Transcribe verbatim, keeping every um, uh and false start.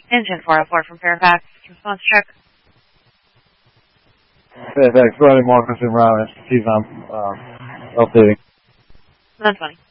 Engine four oh four from Fairfax. Response check. Fairfax, running Marcus and Ryan. See if I'm um, updating. nine twenty.